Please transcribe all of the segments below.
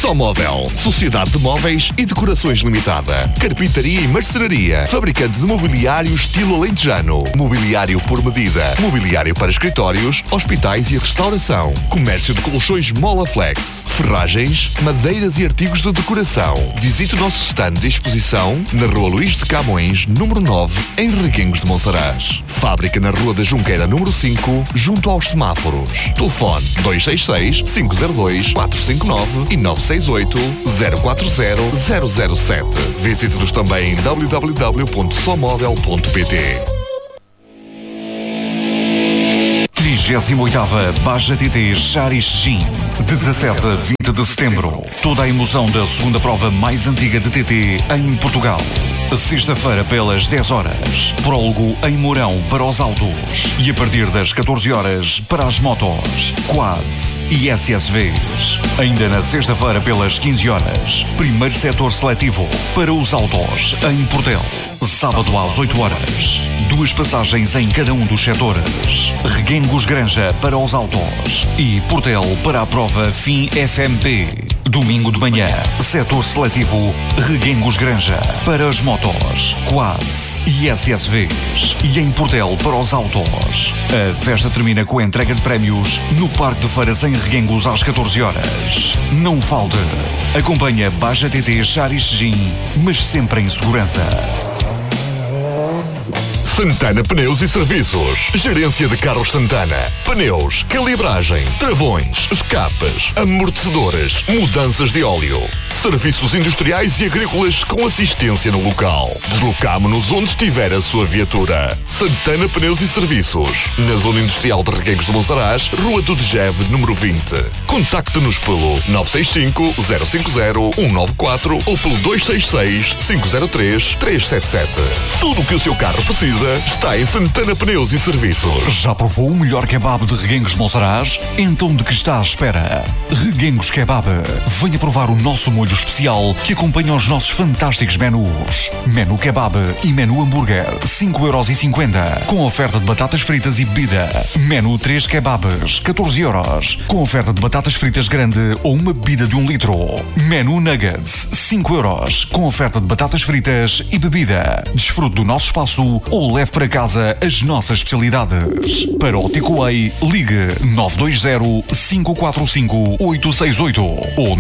Só Móvel, Sociedade de Móveis e Decorações Limitada. Carpintaria e marcenaria. Fabricante de mobiliário estilo alentejano. Mobiliário por medida. Mobiliário para escritórios, hospitais e restauração. Comércio de colchões Molaflex. Ferragens, madeiras e artigos de decoração. Visite o nosso stand de exposição na Rua Luís de Camões, número 9, em Reguengos de Monsaraz. Fábrica na Rua da Junqueira, número 5, junto aos semáforos. Telefone 266-502-459 e 968-040-007. Visite-nos também em www.somodel.pt. 38ª Baja TT Charis Gin, de 17 a 20 de setembro. Toda a emoção da segunda prova mais antiga de TT em Portugal. Sexta-feira pelas 10 horas, prólogo em Mourão para os autos e a partir das 14 horas para as motos, quads e SSVs. Ainda na sexta-feira pelas 15 horas, primeiro setor seletivo para os autos em Portel. Sábado às 8 horas, 2 passagens em cada um dos setores. Reguengos Granja para os autos e Portel para a prova FIM FMP. Domingo de manhã, setor seletivo Reguengos Granja para as motos, quads e SSVs. E em Portel para os autos. A festa termina com a entrega de prémios no Parque de Feiras em Reguengos às 14 horas. Não falte. Acompanha Baja TT Charis Gin, mas sempre em segurança. Santana Pneus e Serviços. Gerência de Carros Santana. Pneus, calibragem, travões, escapas, amortecedores, mudanças de óleo. Serviços industriais e agrícolas com assistência no local. Deslocamo-nos onde estiver a sua viatura. Santana Pneus e Serviços. Na Zona Industrial de Reguengos de Monsaraz, Rua do Degebe, número 20. Contacte-nos pelo 965-050-194 ou pelo 266-503-377. Tudo o que o seu carro precisa está em Santana Pneus e Serviços. Já provou o melhor kebab de Reguengos de Monsaraz? Então de que está à espera? Reguengos Kebab. Venha provar o nosso molho especial que acompanha os nossos fantásticos menus. Menu kebab e menu hambúrguer, 5,50€, com oferta de batatas fritas e bebida. Menu 3 kebabs, 14€, com oferta de batatas fritas grande ou uma bebida de 1 litro. Menu nuggets, 5€, com oferta de batatas fritas e bebida. Desfrute do nosso espaço ou leve para casa as nossas especialidades. Para o takeaway, ligue 920-545-868 ou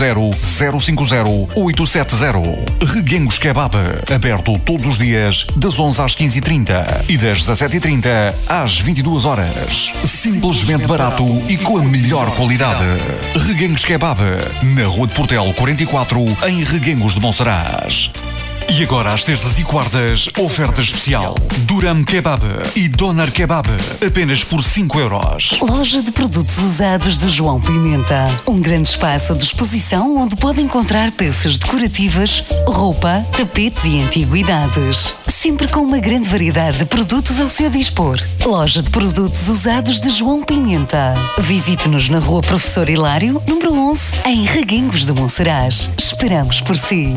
920-050-870. Reguengos Kebab, aberto todos os dias das 11 às 15h30 e das 17h30 às 22 horas. Simplesmente barato e com a melhor qualidade. Reguengos Kebab, na Rua de Portel 44, em Reguengos de Monsaraz. E agora às terças e quartas, oferta especial. Duram Kebab e Donar Kebab, apenas por 5€. Loja de produtos usados de João Pimenta. Um grande espaço de exposição onde pode encontrar peças decorativas, roupa, tapetes e antiguidades. Sempre com uma grande variedade de produtos ao seu dispor. Loja de produtos usados de João Pimenta. Visite-nos na Rua Professor Hilário, número 11, em Reguengos de Monsaraz. Esperamos por si.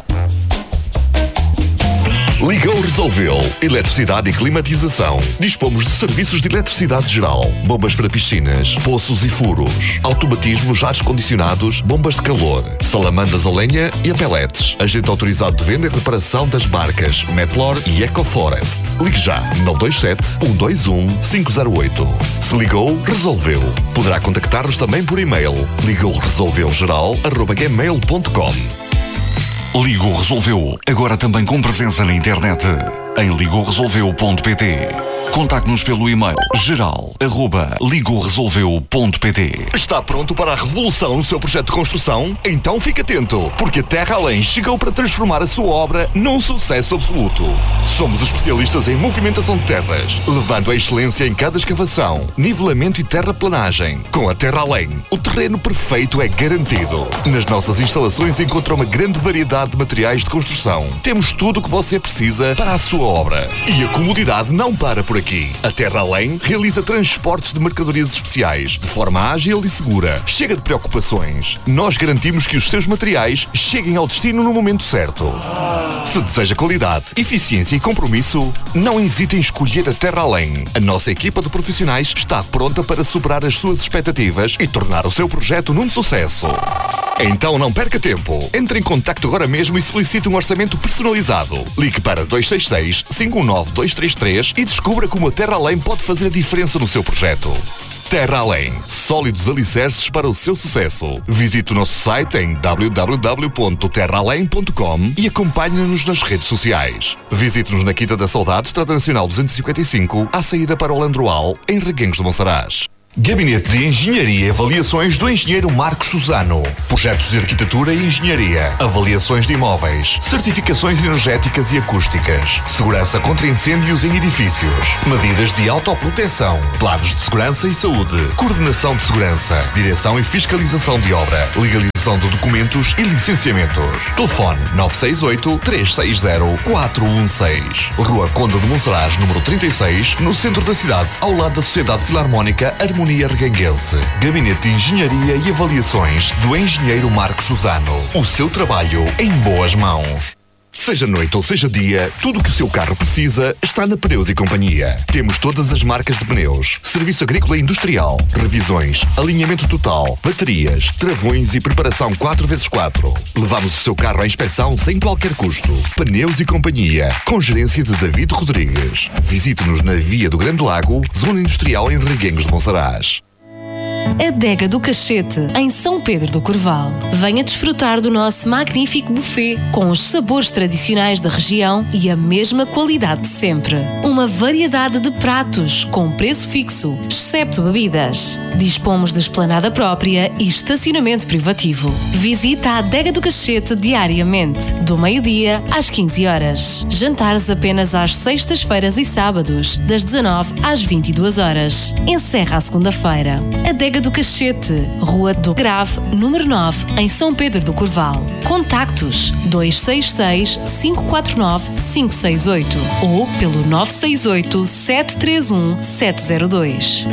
Ligou Resolveu. Eletricidade e climatização. Dispomos de serviços de eletricidade geral, bombas para piscinas, poços e furos, automatismos, ares condicionados, bombas de calor, salamandas a lenha e a pellets. Agente autorizado de venda e reparação das marcas Metlor e EcoForest. Ligue já 927-121-508. Se ligou, resolveu. Poderá contactar-nos também por e-mail. ligouresolveugeral@gmail.com. Ligou Resolveu, agora também com presença na internet, em ligouresolveu.pt. Contacte-nos pelo e-mail geral@ligouresolveu.pt. Está pronto para a revolução no seu projeto de construção? Então fique atento, porque a Terra Além chegou para transformar a sua obra num sucesso absoluto. Somos especialistas em movimentação de terras, levando a excelência em cada escavação, nivelamento e terraplanagem. Com a Terra Além, o terreno perfeito é garantido. Nas nossas instalações encontra uma grande variedade de materiais de construção. Temos tudo o que você precisa para a sua obra. E a comodidade não para por aqui. A Terra Além realiza transportes de mercadorias especiais de forma ágil e segura. Chega de preocupações. Nós garantimos que os seus materiais cheguem ao destino no momento certo. Se deseja qualidade, eficiência e compromisso, não hesite em escolher a Terra Além. A nossa equipa de profissionais está pronta para superar as suas expectativas e tornar o seu projeto num sucesso. Então não perca tempo. Entre em contacto agora mesmo e solicite um orçamento personalizado. Ligue para 266-519-233 e descubra como a Terra Além pode fazer a diferença no seu projeto. Terra Além. Sólidos alicerces para o seu sucesso. Visite o nosso site em www.terraalém.com e acompanhe-nos nas redes sociais. Visite-nos na Quinta da Saudade, Estrada Nacional 255, à saída para o Landroal, em Reguengos de Monsaraz. Gabinete de Engenharia e Avaliações do Engenheiro Marcos Suzano. Projetos de arquitetura e engenharia. Avaliações de imóveis. Certificações energéticas e acústicas. Segurança contra incêndios em edifícios. Medidas de autoproteção. Planos de segurança e saúde. Coordenação de segurança. Direção e fiscalização de obra. Legalização de documentos e licenciamentos. Telefone 968-360-416. Rua Conde de Monsaraz, número 36, no centro da cidade, ao lado da Sociedade Filarmónica Harmonia Reguenguense. Gabinete de Engenharia e Avaliações do Engenheiro Marcos Suzano. O seu trabalho em boas mãos. Seja noite ou seja dia, tudo o que o seu carro precisa está na Pneus e Companhia. Temos todas as marcas de pneus, serviço agrícola e industrial, revisões, alinhamento total, baterias, travões e preparação 4x4. Levamos o seu carro à inspeção sem qualquer custo. Pneus e Companhia, com gerência de David Rodrigues. Visite-nos na Via do Grande Lago, Zona Industrial em Reguengos de Monsaraz. Adega do Cachete, em São Pedro do Corval. Venha desfrutar do nosso magnífico buffet, com os sabores tradicionais da região e a mesma qualidade de sempre. Uma variedade de pratos, com preço fixo, excepto bebidas. Dispomos de esplanada própria e estacionamento privativo. Visita a Adega do Cachete diariamente, do meio-dia às 15 horas. Jantares apenas às sextas-feiras e sábados, das 19 às 22 horas. Encerra à segunda-feira. Adega do Cachete, Rua do Grave, número 9, em São Pedro do Corval. Contactos 266-549-568 ou pelo 968-731-702.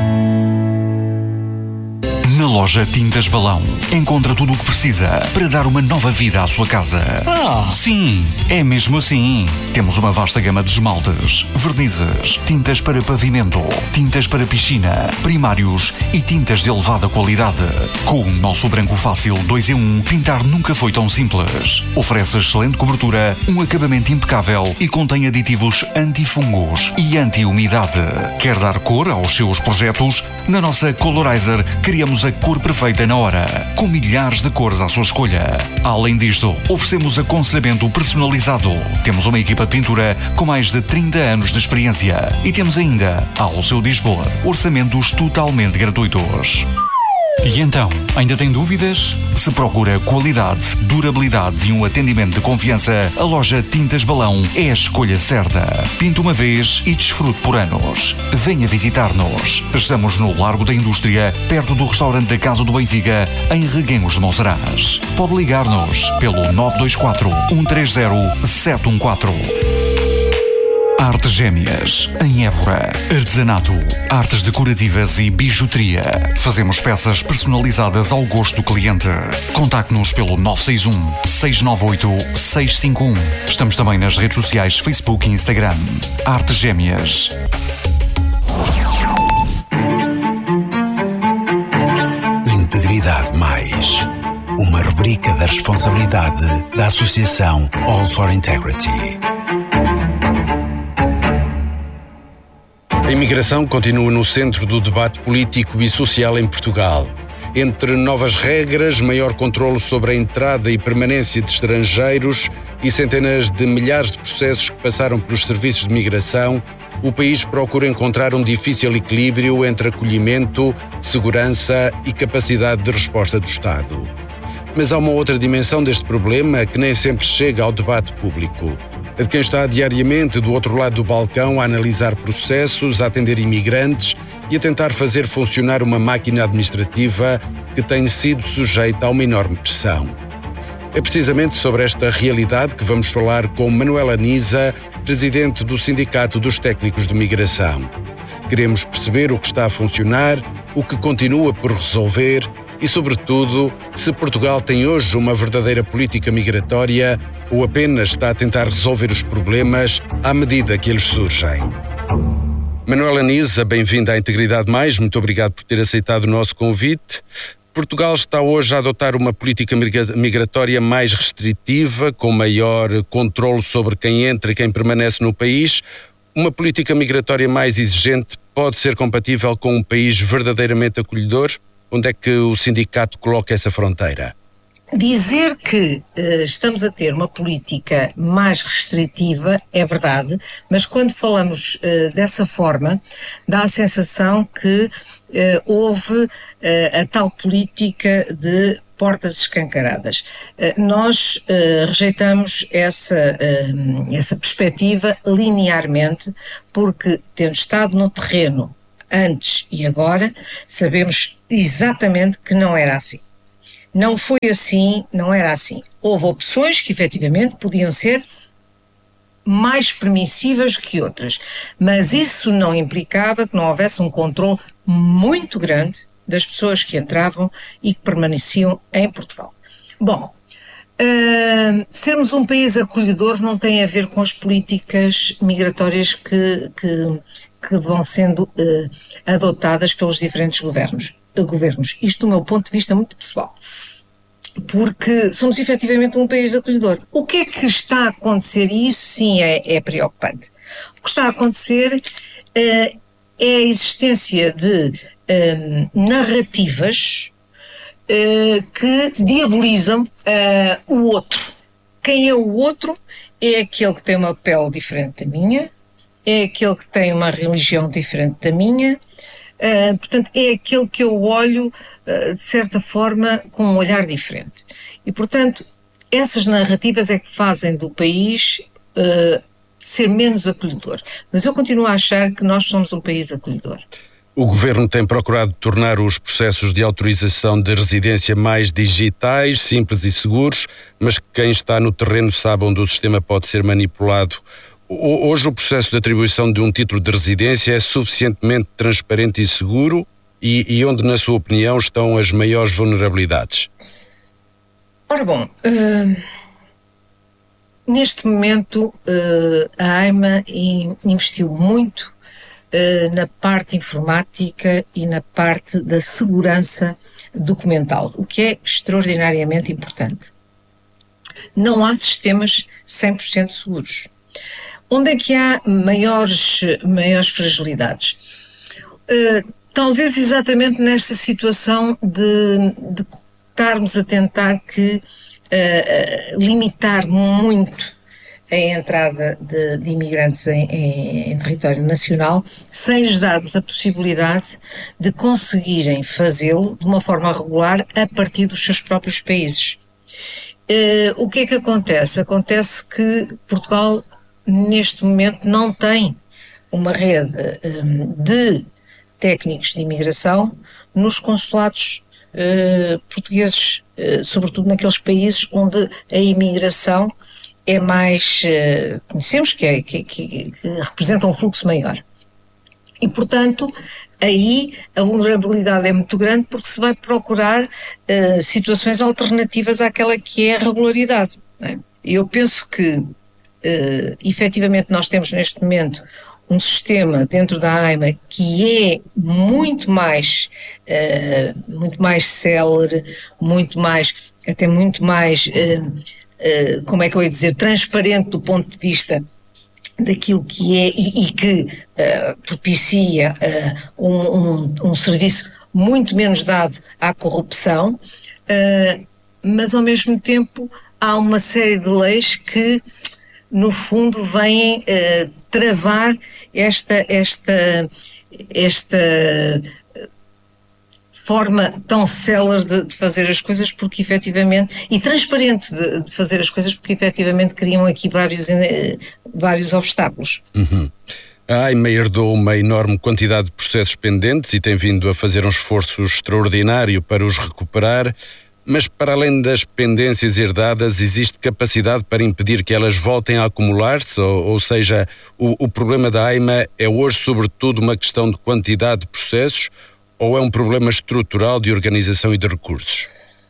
Na loja Tintas Balão, encontra tudo o que precisa para dar uma nova vida à sua casa. Sim, é mesmo assim. Temos uma vasta gama de esmaltes, vernizes, tintas para pavimento, tintas para piscina, primários e tintas de elevada qualidade. Com o nosso branco fácil 2 em 1, pintar nunca foi tão simples. Oferece excelente cobertura, um acabamento impecável e contém aditivos antifungos e anti-umidade. Quer dar cor aos seus projetos? Na nossa Colorizer criamos a cor perfeita na hora, com milhares de cores à sua escolha. Além disto, oferecemos aconselhamento personalizado. Temos uma equipa de pintura com mais de 30 anos de experiência e temos ainda, ao seu dispor, orçamentos totalmente gratuitos. E então, ainda tem dúvidas? Se procura qualidade, durabilidade e um atendimento de confiança, a loja Tintas Balão é a escolha certa. Pinte uma vez e desfrute por anos. Venha visitar-nos. Estamos no Largo da Indústria, perto do restaurante da Casa do Benfica, em Reguengos de Monsaraz. Pode ligar-nos pelo 924-130-714. Artes Gêmeas, em Évora. Artesanato, artes decorativas e bijuteria. Fazemos peças personalizadas ao gosto do cliente. Contacte-nos pelo 961-698-651. Estamos também nas redes sociais Facebook e Instagram. Artes Gêmeas. Integridade Mais. Uma rubrica da responsabilidade da Associação All for Integrity. A imigração continua no centro do debate político e social em Portugal. Entre novas regras, maior controlo sobre a entrada e permanência de estrangeiros e centenas de milhares de processos que passaram pelos serviços de migração, o país procura encontrar um difícil equilíbrio entre acolhimento, segurança e capacidade de resposta do Estado. Mas há uma outra dimensão deste problema que nem sempre chega ao debate público. A de quem está diariamente do outro lado do balcão a analisar processos, a atender imigrantes e a tentar fazer funcionar uma máquina administrativa que tem sido sujeita a uma enorme pressão. É precisamente sobre esta realidade que vamos falar com Manuela Nisa, presidente do Sindicato dos Técnicos de Migração. Queremos perceber o que está a funcionar, o que continua por resolver e, sobretudo, se Portugal tem hoje uma verdadeira política migratória ou apenas está a tentar resolver os problemas à medida que eles surgem. Manuela Nisa, bem-vinda à Integridade Mais. Muito obrigado por ter aceitado o nosso convite. Portugal está hoje a adotar uma política migratória mais restritiva, com maior controle sobre quem entra e quem permanece no país. Uma política migratória mais exigente pode ser compatível com um país verdadeiramente acolhedor? Onde é que o sindicato coloca essa fronteira? Dizer que estamos a ter uma política mais restritiva é verdade, mas quando falamos dessa forma, dá a sensação que houve a tal política de portas escancaradas. Nós rejeitamos essa perspectiva linearmente, porque tendo estado no terreno antes e agora, sabemos exatamente que não era assim. Não foi assim, não era assim. Houve opções que efetivamente podiam ser mais permissivas que outras, mas isso não implicava que não houvesse um controle muito grande das pessoas que entravam e que permaneciam em Portugal. Bom, sermos um país acolhedor não tem a ver com as políticas migratórias que vão sendo adotadas pelos diferentes governos. Isto do meu ponto de vista muito pessoal, porque somos efetivamente um país acolhedor. O que é que está a acontecer? E isso sim é preocupante. O que está a acontecer é a existência de narrativas que diabolizam o outro. Quem é o outro? É aquele que tem uma pele diferente da minha, é aquele que tem uma religião diferente da minha. Portanto, é aquele que eu olho, de certa forma, com um olhar diferente. E, portanto, essas narrativas é que fazem do país ser menos acolhedor. Mas eu continuo a achar que nós somos um país acolhedor. O Governo tem procurado tornar os processos de autorização de residência mais digitais, simples e seguros, mas quem está no terreno sabe onde o sistema pode ser manipulado. Hoje o processo de atribuição de um título de residência é suficientemente transparente e seguro e onde, na sua opinião, estão as maiores vulnerabilidades? Ora bom, neste momento a AIMA investiu muito na parte informática e na parte da segurança documental, o que é extraordinariamente importante. Não há sistemas 100% seguros. Onde é que há maiores fragilidades? Talvez exatamente nesta situação de estarmos a tentar limitar muito a entrada de imigrantes em território nacional, sem lhes darmos a possibilidade de conseguirem fazê-lo de uma forma regular a partir dos seus próprios países. O que é que acontece? Acontece que Portugal, neste momento, não tem uma rede de técnicos de imigração nos consulados portugueses, sobretudo naqueles países onde a imigração é mais, conhecemos que representa um fluxo maior. E, portanto, aí a vulnerabilidade é muito grande porque se vai procurar situações alternativas àquela que é a regularidade. Não é? Eu penso que efetivamente nós temos neste momento um sistema dentro da AIMA que é muito mais célere, até muito mais, como é que eu ia dizer, transparente do ponto de vista daquilo que é e que propicia um serviço muito menos dado à corrupção, mas ao mesmo tempo há uma série de leis que no fundo vêm travar esta forma tão célere de fazer as coisas, porque efetivamente, e transparente de fazer as coisas, porque efetivamente criam aqui vários obstáculos. Uhum. A AIMA herdou uma enorme quantidade de processos pendentes e tem vindo a fazer um esforço extraordinário para os recuperar. Mas, para além das pendências herdadas, existe capacidade para impedir que elas voltem a acumular-se? Ou seja, o problema da AIMA é hoje, sobretudo, uma questão de quantidade de processos ou é um problema estrutural de organização e de recursos?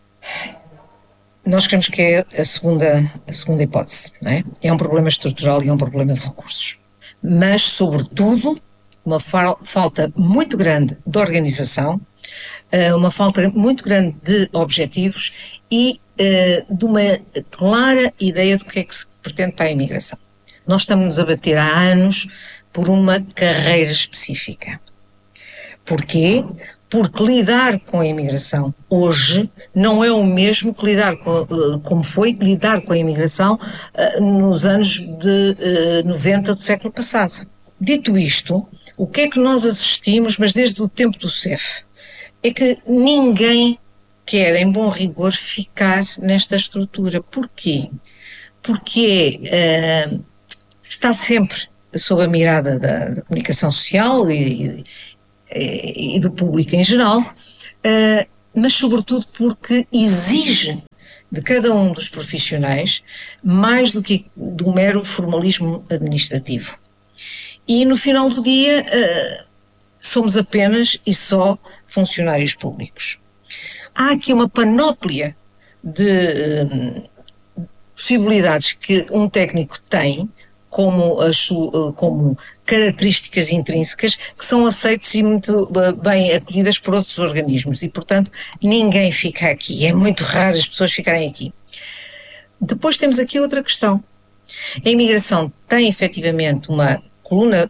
Nós queremos que é a segunda hipótese, não é? É um problema estrutural e é um problema de recursos. Mas, sobretudo, uma falta muito grande de organização, uma falta muito grande de objetivos e de uma clara ideia do que é que se pretende para a imigração. Nós estamos a bater há anos por uma carreira específica. Porquê? Porque lidar com a imigração hoje não é o mesmo que como foi lidar com a imigração nos anos de 90 do século passado. Dito isto, o que é que nós assistimos, mas desde o tempo do CEF, é que ninguém quer, em bom rigor, ficar nesta estrutura. Porquê? Porque está sempre sob a mirada da comunicação social e do público em geral, mas sobretudo porque exige de cada um dos profissionais mais do que do mero formalismo administrativo. E no final do dia somos apenas e só funcionários públicos. Há aqui uma panóplia de possibilidades que um técnico tem como características intrínsecas que são aceitas e muito bem acolhidas por outros organismos e, portanto, ninguém fica aqui. É muito raro as pessoas ficarem aqui. Depois temos aqui outra questão. A imigração tem efetivamente uma coluna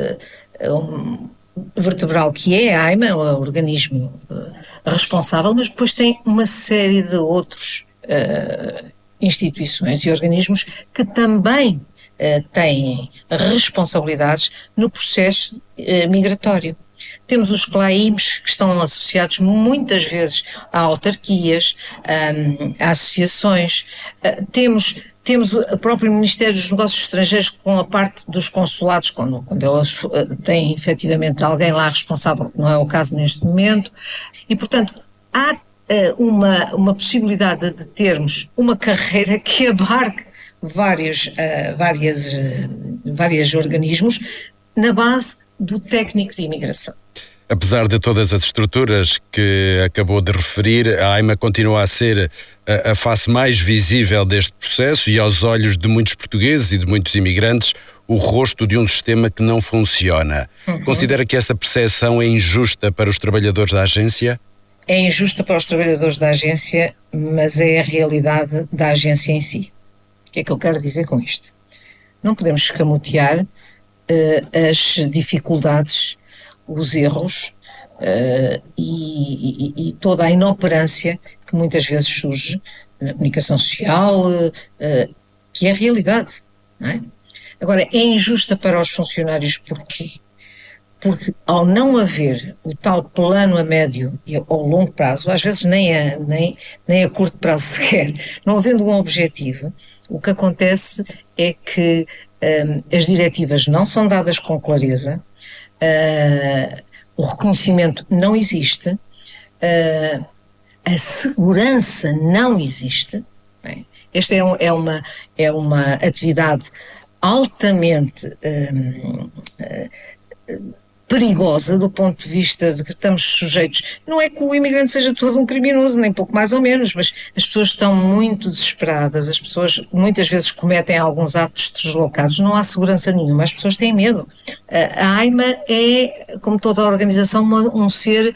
vertebral que é a AIMA, o organismo responsável, mas depois tem uma série de outros instituições e organismos que também têm responsabilidades no processo migratório. Temos os CLAIMs, que estão associados muitas vezes a autarquias, a associações, temos o próprio Ministério dos Negócios Estrangeiros com a parte dos consulados, quando eles têm efetivamente alguém lá responsável, que não é o caso neste momento, e portanto há uma possibilidade de termos uma carreira que abarque vários organismos na base do técnico de imigração. Apesar de todas as estruturas que acabou de referir, a AIMA continua a ser a face mais visível deste processo e, aos olhos de muitos portugueses e de muitos imigrantes, o rosto de um sistema que não funciona. Considera que essa percepção é injusta para os trabalhadores da agência? É injusta para os trabalhadores da agência, mas é a realidade da agência em si. O que é que eu quero dizer com isto? Não podemos escamotear as dificuldades, os erros e toda a inoperância que muitas vezes surge na comunicação social, que é a realidade, não é? Agora, é injusta para os funcionários porquê? Porque ao não haver o tal plano a médio e ao longo prazo, às vezes nem a curto prazo sequer, não havendo um objetivo, o que acontece é que as diretivas não são dadas com clareza, o reconhecimento não existe, a segurança não existe. Bem, esta é uma atividade altamente perigosa do ponto de vista de que estamos sujeitos. Não é que o imigrante seja todo um criminoso, nem pouco mais ou menos, mas as pessoas estão muito desesperadas, as pessoas muitas vezes cometem alguns atos deslocados, não há segurança nenhuma, as pessoas têm medo. A AIMA é, como toda a organização, um ser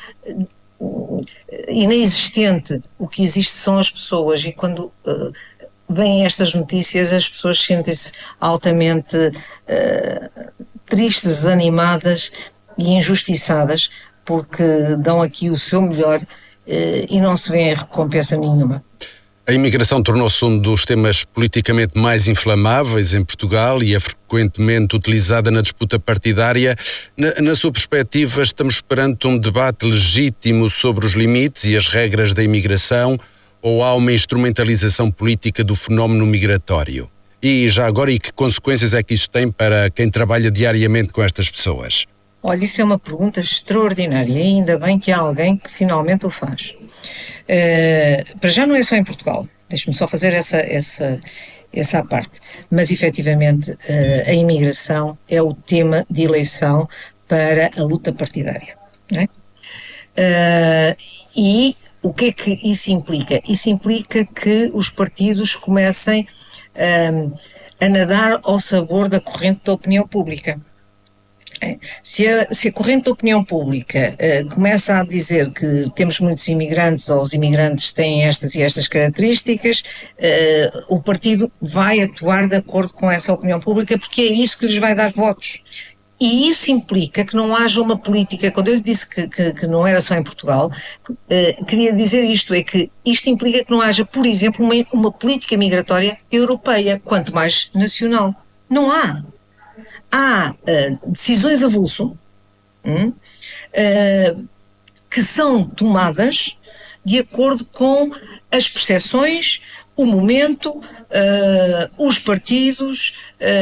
inexistente. O que existe são as pessoas, e quando vêm estas notícias as pessoas sentem-se altamente tristes, desanimadas e injustiçadas, porque dão aqui o seu melhor e não se vê recompensa nenhuma. A imigração tornou-se um dos temas politicamente mais inflamáveis em Portugal e é frequentemente utilizada na disputa partidária. Na sua perspectiva, estamos perante um debate legítimo sobre os limites e as regras da imigração, ou há uma instrumentalização política do fenómeno migratório? E já agora, e que consequências é que isso tem para quem trabalha diariamente com estas pessoas? Olha, isso é uma pergunta extraordinária e ainda bem que há alguém que finalmente o faz. Para já não é só em Portugal, deixe-me só fazer essa à parte, mas efetivamente a imigração é o tema de eleição para a luta partidária, não é? E o que é que isso implica? Isso implica que os partidos comecem a nadar ao sabor da corrente da opinião pública. Se a corrente da opinião pública começa a dizer que temos muitos imigrantes ou os imigrantes têm estas e estas características, o partido vai atuar de acordo com essa opinião pública, porque é isso que lhes vai dar votos. E isso implica que não haja uma política. Quando eu lhe disse que não era só em Portugal, queria dizer isto, é que isto implica que não haja, por exemplo, uma política migratória europeia, quanto mais nacional. Não há. Há decisões avulso que são tomadas de acordo com as percepções, o momento, os partidos,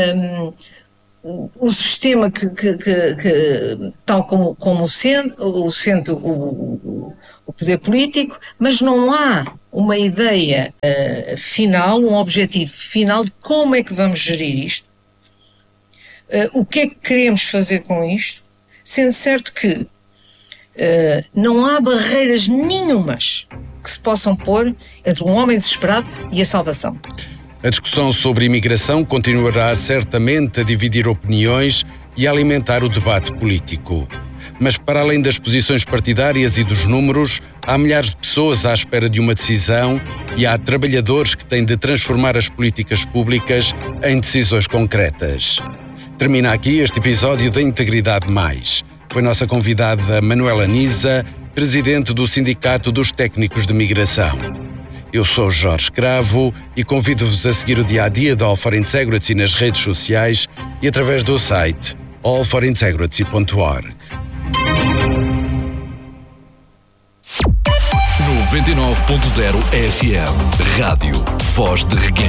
o sistema que tal como sente o poder político, mas não há uma ideia final, um objetivo final de como é que vamos gerir isto, o que é que queremos fazer com isto, sendo certo que não há barreiras nenhumas que se possam pôr entre um homem desesperado e a salvação. A discussão sobre imigração continuará certamente a dividir opiniões e a alimentar o debate político. Mas para além das posições partidárias e dos números, há milhares de pessoas à espera de uma decisão e há trabalhadores que têm de transformar as políticas públicas em decisões concretas. Termina aqui este episódio da Integridade Mais. Foi nossa convidada Manuela Nisa, presidente do Sindicato dos Técnicos de Migração. Eu sou Jorge Cravo e convido-vos a seguir o dia-a-dia da All for Integrity nas redes sociais e através do site allforintegrity.org. 99.0 FM Rádio Foz de Reguém.